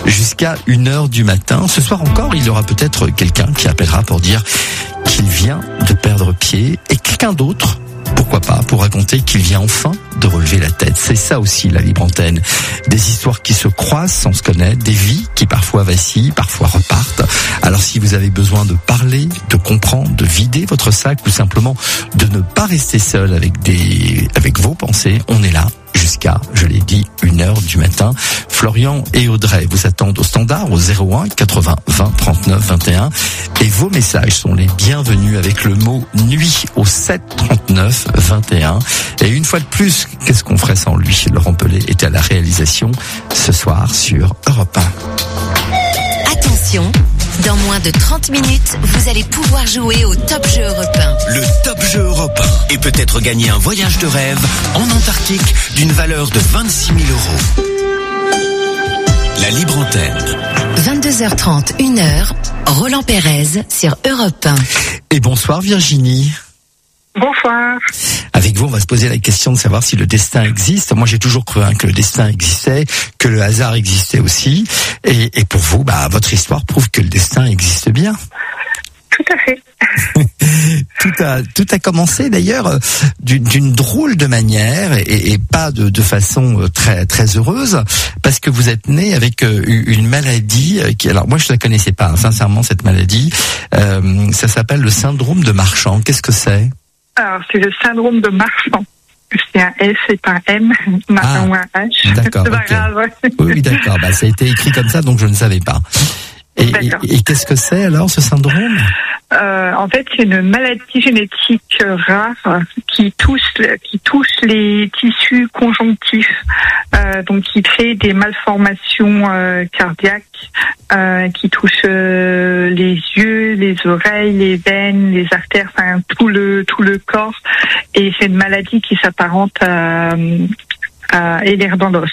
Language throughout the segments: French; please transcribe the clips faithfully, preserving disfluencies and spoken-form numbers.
jusqu'à une heure du matin. Ce soir encore, il y aura peut-être quelqu'un qui appellera pour dire qu'il vient de perdre pied et quelqu'un d'autre, pourquoi pas, pour raconter qu'il vient enfin de relever la tête. C'est ça aussi la libre antenne. Des histoires qui se croisent sans se connaître, des vies qui parfois vacillent, parfois repartent. Alors si vous avez besoin de parler, de comprendre, de vider votre sac ou simplement de ne pas rester seul avec des, avec vos pensées, on est là jusqu'à, je l'ai dit, une heure du matin. Florian et Audrey vous attendent au standard au zéro un quatre-vingts vingt trente-neuf vingt et un et vos messages sont les bienvenus avec le mot nuit au sept trente-neuf vingt et un. Et une fois de plus, qu'est-ce qu'on ferait sans lui? Laurent Pelé était à la réalisation ce soir sur Europe un. Attention, dans moins de trente minutes, vous allez pouvoir jouer au Top Jeu Europe un. Le Top Jeu Europe un. Et peut-être gagner un voyage de rêve en Antarctique d'une valeur de vingt-six mille euros. La libre antenne. vingt-deux heures trente, une heure, Roland Pérez sur Europe un. Et bonsoir Virginie. Bonsoir. Avec vous, on va se poser la question de savoir si le destin existe. Moi, j'ai toujours cru hein, que le destin existait, que le hasard existait aussi. Et, et pour vous, bah, votre histoire prouve que le destin existe bien. Tout à fait. tout a tout a commencé d'ailleurs d'une, d'une drôle de manière et, et pas de, de façon très très heureuse, parce que vous êtes né avec une maladie qui, alors moi je la connaissais pas, hein, sincèrement cette maladie. Euh, ça s'appelle le syndrome de Marchand. Qu'est-ce que c'est? Alors, c'est le syndrome de Marchand. C'est un S et pas un M, ah, ou un H. D'accord. C'est pas okay. grave. Oui, oui, d'accord. Bah, ça a été écrit comme ça, donc je ne savais pas. Et, et, et qu'est-ce que c'est alors, ce syndrome? Euh, en fait, c'est une maladie génétique rare qui touche, qui touche les tissus conjonctifs, euh, donc qui crée des malformations euh, cardiaques, euh, qui touche euh, les yeux, les oreilles, les veines, les artères, enfin tout le tout le corps. Et c'est une maladie qui s'apparente à, à Ehlers-Danlos.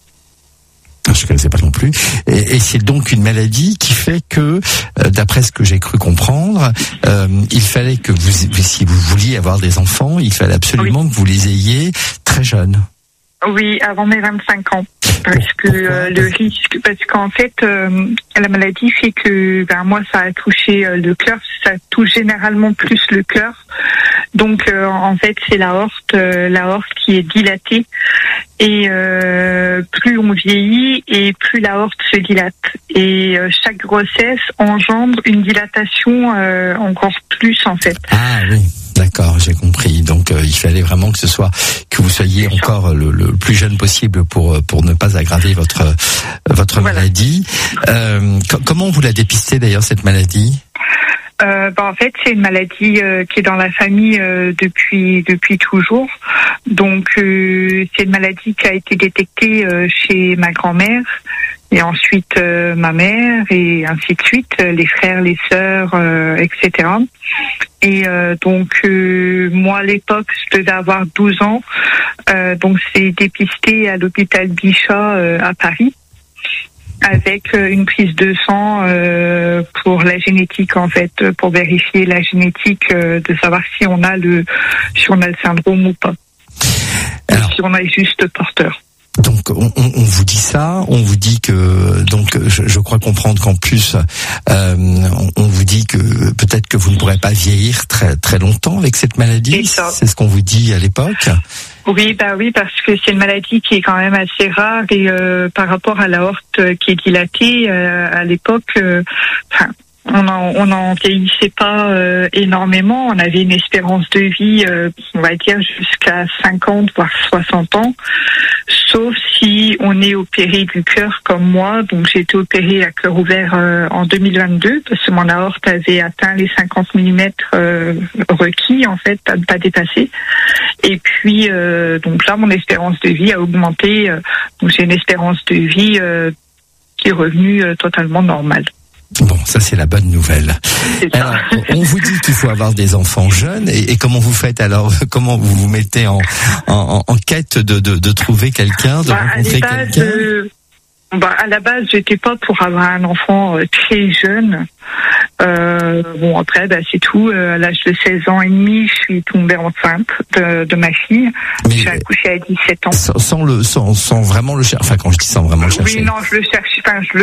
Je ne connaissais pas non plus. Et, et c'est donc une maladie qui fait que, euh, d'après ce que j'ai cru comprendre, euh, il fallait que vous, si vous vouliez avoir des enfants, il fallait absolument oui. que vous les ayez très jeunes. Oui, avant mes vingt-cinq ans. Parce que euh, le risque, parce qu'en fait, euh, la maladie fait que, ben moi, ça a touché euh, le cœur, ça touche généralement plus le cœur. Donc, euh, en fait, c'est l'aorte, euh, l'aorte qui est dilatée. Et euh, plus on vieillit et plus l'aorte se dilate. Et euh, chaque grossesse engendre une dilatation euh, encore plus, en fait. Ah oui. D'accord, j'ai compris. Donc euh, il fallait vraiment que ce soit que vous soyez encore le, le plus jeune possible pour pour ne pas aggraver votre votre voilà. maladie. Euh, c- comment vous la dépistez d'ailleurs cette maladie? Euh, bah, en fait, c'est une maladie euh, qui est dans la famille euh, depuis depuis toujours. Donc euh, c'est une maladie qui a été détectée euh, chez ma grand-mère. Et ensuite euh, ma mère et ainsi de suite, les frères, les sœurs, euh, et cetera. Et euh, donc euh, moi à l'époque je devais avoir douze ans, euh, donc c'est dépisté à l'hôpital Bichat euh, à Paris, avec euh, une prise de sang euh, pour la génétique en fait, pour vérifier la génétique, euh, de savoir si on a le si on a le syndrome ou pas, alors, si on est juste porteur. Donc on, on, on vous dit ça, on vous dit que donc je, je crois comprendre qu'en plus euh, on, on vous dit que peut-être que vous ne pourrez pas vieillir très très longtemps avec cette maladie. C'est, c'est ce qu'on vous dit à l'époque. Oui, bah oui, parce que c'est une maladie qui est quand même assez rare et euh, par rapport à l'aorte qui est dilatée euh, à l'époque, euh, enfin. On en, on en vieillissait pas euh, énormément. On avait une espérance de vie, euh, on va dire, jusqu'à cinquante, voire soixante ans. Sauf si on est opéré du cœur comme moi. Donc j'ai été opérée à cœur ouvert euh, en deux mille vingt-deux parce que mon aorte avait atteint les cinquante millimètres euh, requis, en fait, à ne pas dépasser. Et puis, euh, donc là, mon espérance de vie a augmenté. Euh, donc j'ai une espérance de vie euh, qui est revenue euh, totalement normale. Bon, ça c'est la bonne nouvelle. Alors, on vous dit qu'il faut avoir des enfants jeunes, et, et comment vous faites alors? Comment vous vous mettez en, en, en quête de, de, de trouver quelqu'un, de bah, rencontrer quelqu'un? Euh, bah, à la base, j'étais pas pour avoir un enfant euh, très jeune. Euh, bon, après, bah, c'est tout. Euh, à l'âge de seize ans et demi, je suis tombée enceinte de, de ma fille. Mais j'ai accouché à dix-sept ans. Sans, sans le, sans, sans vraiment le chercher. Enfin, quand je dis sans vraiment le chercher. Oui, non, je le cherche. Enfin, je le